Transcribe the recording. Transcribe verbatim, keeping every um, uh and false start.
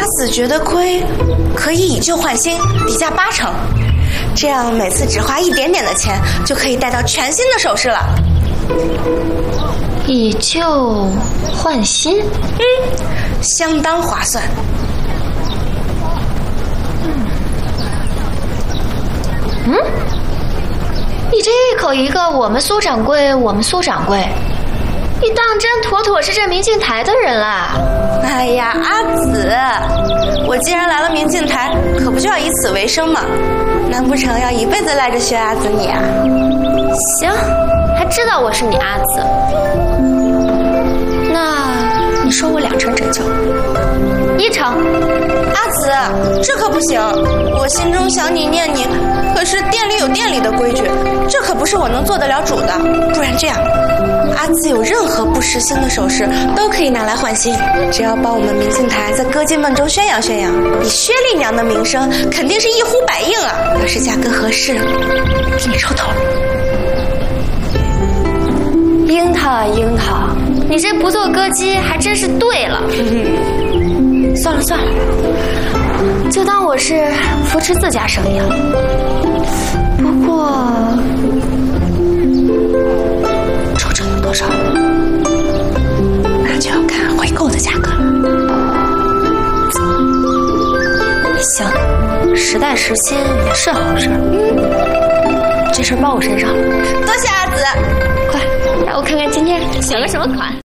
子觉得亏，可以以旧换新，底价八成。这样每次只花一点点的钱，就可以戴到全新的首饰了。 以旧换新， 嗯，相当划算。 嗯，你这一口一个我们苏掌柜，我们苏掌柜，你当真妥妥是这明镜台的人啦？ 哎呀，阿紫，我既然来了明镜台，可不就要以此为生吗？难不成要一辈子赖着薛阿紫你啊？ 行，还知道我是你阿紫，那你收我两成折旧，一成。 阿紫，这可不行，我心中想你念你，可是店里有店里的规矩，这可不是我能做得了主的。不然这样，阿紫有任何不实心的首饰都可以拿来换新，只要帮我们明镜台在歌妓们中宣扬宣扬，你薛丽娘的名声肯定是一呼百应啊！要是价格合适，给你抽头。 樱桃啊樱桃，你这不做歌姬还真是对了。算了算了，就当我是扶持自家生意了。不过抽成有多少？ 那就要看回购的价格了。 行，实带实心也是好事。嗯，这事包我身上了。 多谢阿紫。 快让我看看今天选了什么款。